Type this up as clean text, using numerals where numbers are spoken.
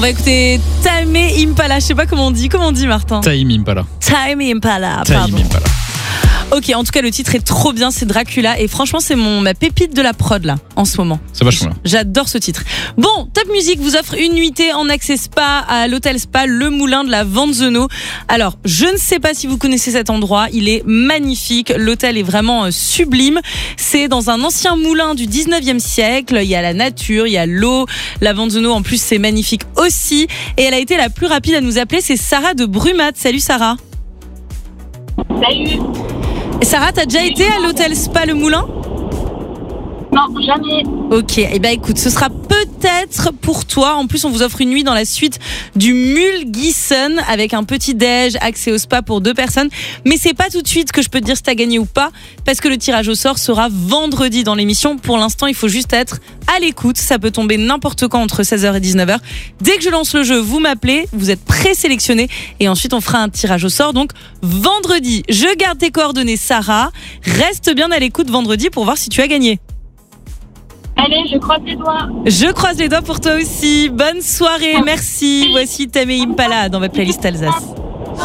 On va écouter Tame Impala. Je sais pas comment on dit Martin. Tame Impala. Tame Impala, pardon. Ok, en tout cas, le titre est trop bien, c'est Dracula. Et franchement, c'est ma pépite de la prod, là, en ce moment. C'est vachement bien. J'adore ce titre. Bon, Top Music vous offre une nuitée en accès spa à l'hôtel spa Le Moulin de la Vanzeno. Alors, je ne sais pas si vous connaissez cet endroit. Il est magnifique. L'hôtel est vraiment sublime. C'est dans un ancien moulin du 19e siècle. Il y a la nature, il y a l'eau. La Vanzeno, en plus, c'est magnifique aussi. Et elle a été la plus rapide à nous appeler. C'est Sarah de Brumat. Salut, Sarah. Salut. Et Sarah, t'as déjà été à l'hôtel Spa Le Moulin ? Non, jamais. Ok, et ben écoute, ce sera peut-être pour toi. En plus, on vous offre une nuit dans la suite du Mulguisen avec un petit déj, accès au spa pour 2 personnes. Mais c'est pas tout de suite que je peux te dire si t'as gagné ou pas, parce que le tirage au sort sera vendredi dans l'émission. Pour l'instant, il faut juste être à l'écoute. Ça peut tomber n'importe quand entre 16h et 19h. Dès que je lance le jeu, vous m'appelez, vous êtes présélectionné et ensuite on fera un tirage au sort. Donc vendredi, je garde tes coordonnées, Sarah. Reste bien à l'écoute vendredi pour voir si tu as gagné. Allez, je croise les doigts. Je croise les doigts pour toi aussi. Bonne soirée, merci. Voici Tame Impala dans votre playlist Alsace.